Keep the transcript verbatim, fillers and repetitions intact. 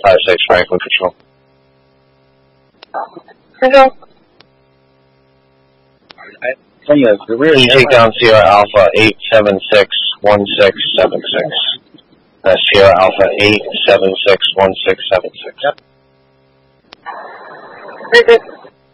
five six Franklin Control. Control. From the, the rear, You take down Sierra Alpha eight seven six one six seven six. That's Sierra Alpha eight seven six one six seven six. Very good.